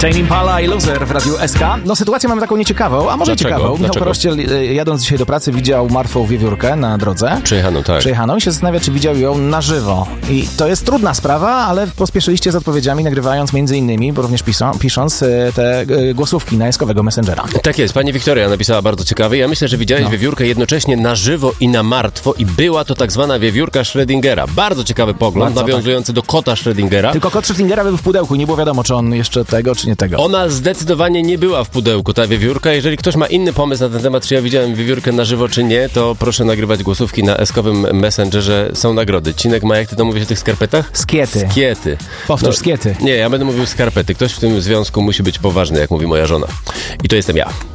Tame Impala i Loser w Radiu SK. No sytuację mamy taką nieciekawą, a może i ciekawą. Michał Korościel, jadąc dzisiaj do pracy, widział martwą wiewiórkę na drodze. Przejechaną i się zastanawia, czy widział ją na żywo. I to jest trudna sprawa, ale pospieszyliście z odpowiedziami, nagrywając między innymi, bo również pisząc te głosówki na SK-owego Messengera. Tak jest, pani Wiktoria napisała bardzo ciekawe. Ja myślę, że widziałeś wiewiórkę jednocześnie na żywo i na martwo i była to tak zwana wiewiórka Schrödingera. Bardzo ciekawy pogląd, nawiązujący do kota Schrödingera. Tylko kot Schrödingera był w pudełku, nie było wiadomo, czy on jeszcze tego, czy nie tego. Ona zdecydowanie nie była w pudełku, ta wiewiórka. Jeżeli ktoś ma inny pomysł na ten temat, czy ja widziałem wiewiórkę na żywo, czy nie, to proszę nagrywać głosówki na SK-owym Messengerze. Są nagrody. Cinek ma, jak ty to mówisz o tych skarpetach? Skiety. Powtórz, skiety. Nie, ja będę mówił skarpety. Ktoś w tym związku musi być poważny, jak mówi moja żona. I to jestem ja.